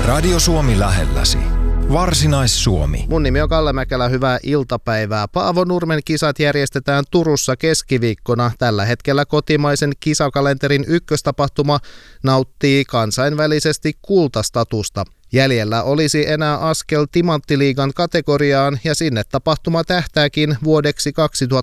Radio Suomi lähelläsi. Varsinais-Suomi. Mun nimi on Kalle Mäkelä, hyvää iltapäivää. Paavo Nurmen kisat järjestetään Turussa keskiviikkona. Tällä hetkellä kotimaisen kisakalenterin ykköstapahtuma nauttii kansainvälisesti kultastatusta. Jäljellä olisi enää askel Timanttiliigan kategoriaan ja sinne tapahtuma tähtääkin vuodeksi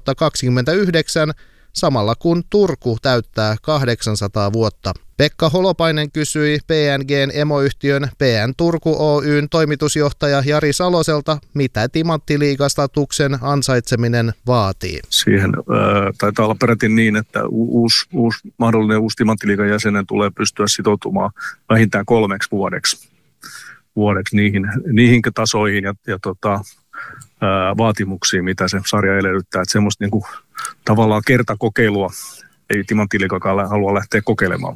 2029, samalla kun Turku täyttää 800 vuotta. Pekka Holopainen kysyi PNG:n emoyhtiön PN Turku Oyn toimitusjohtaja Jari Saloselta, mitä Timanttiliigastatuksen ansaitseminen vaatii. Siihen taitaa olla peräti niin, että mahdollinen uusi Timanttiliigan jäsenen tulee pystyä sitoutumaan vähintään 3 vuodeksi niihin tasoihin ja vaatimuksiin, mitä se sarja edellyttää. Että semmoista niin kuin, tavallaan kertakokeilua ei Timanttiliigakaan halua lähteä kokeilemaan,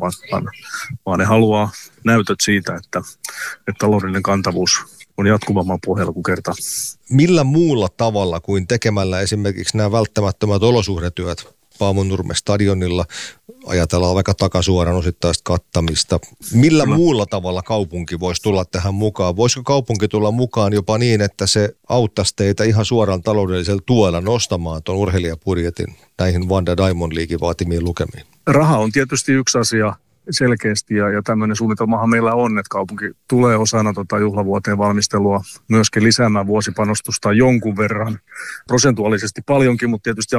vaan ne haluaa näytöt siitä, että taloudellinen kantavuus on jatkuvamman pohjalla kuin kerta. Millä muulla tavalla kuin tekemällä esimerkiksi nämä välttämättömät olosuhdetyöt Paavonurmen stadionilla, ajatellaan vaikka takasuoran osittaista kattamista. Millä muulla tavalla kaupunki voisi tulla tähän mukaan? Voisiko kaupunki tulla mukaan jopa niin, että se auttaisi teitä ihan suoraan taloudellisella tuella nostamaan tuon urheilijapudjetin näihin Vanda Diamond Leaguein vaatimiin lukemiin? Raha on tietysti yksi asia selkeästi ja tämmöinen suunnitelmahan meillä on, että kaupunki tulee osana juhlavuoteen valmistelua myöskin lisäämään vuosipanostusta jonkun verran. Prosentuaalisesti paljonkin, mutta tietysti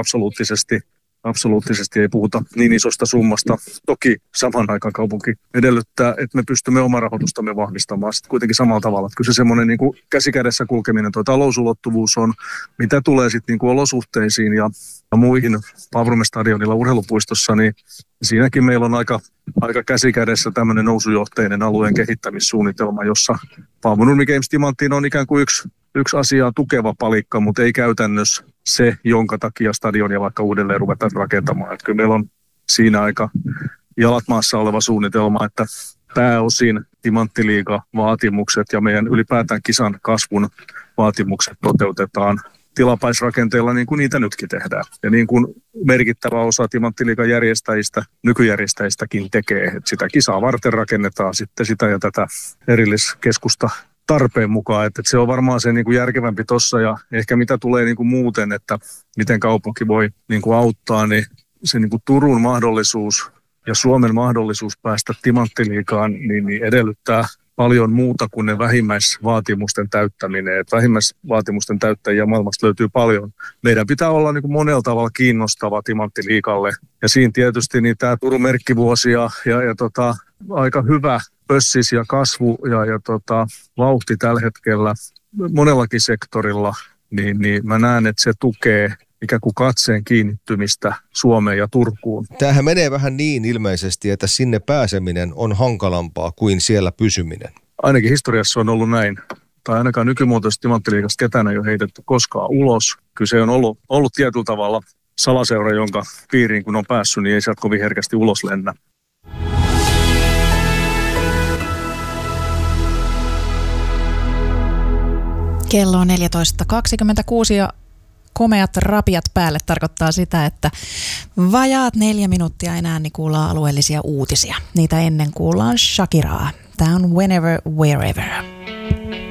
absoluuttisesti ei puhuta niin isosta summasta. Toki saman aikaan kaupunki edellyttää, että me pystymme omaa rahoitustamme vahvistamaan sitten kuitenkin samalla tavalla. Että kyllä se semmoinen niin kuin käsikädessä kulkeminen, tuo talousulottuvuus on, mitä tulee sitten niin kuin olosuhteisiin ja muihin Paavonurmen stadionilla urheilupuistossa, niin siinäkin meillä on aika käsikädessä tämmöinen nousujohteinen alueen kehittämissuunnitelma, jossa Paavonurmi Games Timanttiin on ikään kuin yksi asiaa tukeva palikka, mutta ei käytännössä se, jonka takia stadionia vaikka uudelleen ruvetaan rakentamaan. Että kyllä meillä on siinä aika jalat maassa oleva suunnitelma, että pääosin Timanttiliiga-vaatimukset ja meidän ylipäätään kisan kasvun vaatimukset toteutetaan tilapäisrakenteella niin kuin niitä nytkin tehdään. Ja niin kuin merkittävä osa Timanttiliigan järjestäjistä, nykyjärjestäjistäkin tekee, että sitä kisaa varten rakennetaan sitten sitä ja tätä erilliskeskusta tarpeen mukaan, että se on varmaan se niin kuin järkevämpi tuossa ja ehkä mitä tulee niin kuin muuten, että miten kaupunki voi niin kuin auttaa, niin se niin kuin Turun mahdollisuus ja Suomen mahdollisuus päästä Timanttiliigaan niin edellyttää paljon muuta kuin ne vähimmäisvaatimusten täyttäminen. Että vähimmäisvaatimusten täyttäjiä maailmasta löytyy paljon. Meidän pitää olla niin kuin monella tavalla kiinnostava Timanttiliigalle. Ja siinä tietysti niin tämä Turun merkkivuosi ja aika hyvä pössis ja kasvu ja vauhti tällä hetkellä monellakin sektorilla, niin mä näen, että se tukee ikään kuin katseen kiinnittymistä Suomeen ja Turkuun. Tämähän menee vähän niin ilmeisesti, että sinne pääseminen on hankalampaa kuin siellä pysyminen. Ainakin historiassa on ollut näin. Tai ainakaan nykymuotoisesta Timanttiliigasta ketään ei ole heitetty koskaan ulos. Kyllä se on ollut tietyllä tavalla salaseura, jonka piiriin kun on päässyt, niin ei sieltä kovin herkästi ulos lennä. Kello on 14.26 ja komeat rapiat päälle tarkoittaa sitä, että vajaat 4 minuuttia enää niin kuullaan alueellisia uutisia. Niitä ennen kuullaan Shakiraa. Tämä on Whenever, Wherever.